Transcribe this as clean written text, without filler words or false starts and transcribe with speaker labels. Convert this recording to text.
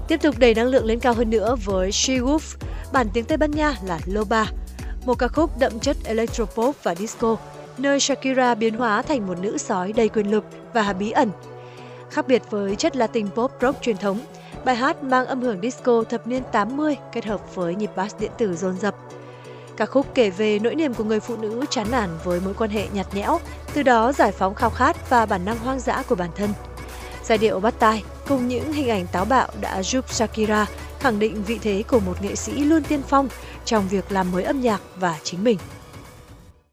Speaker 1: Tiếp tục đẩy năng lượng lên cao hơn nữa với She Wolf, bản tiếng Tây Ban Nha là Loba, một ca khúc đậm chất electropop và disco, nơi Shakira biến hóa thành một nữ sói đầy quyền lực và bí ẩn. Khác biệt với chất Latin pop rock truyền thống, bài hát mang âm hưởng disco thập niên 80 kết hợp với nhịp bass điện tử dồn dập. Ca khúc kể về nỗi niềm của người phụ nữ chán nản với mối quan hệ nhạt nhẽo, từ đó giải phóng khao khát và bản năng hoang dã của bản thân. Giai điệu bắt tai cùng những hình ảnh táo bạo đã giúp Shakira khẳng định vị thế của một nghệ sĩ luôn tiên phong trong việc làm mới âm nhạc và chính mình.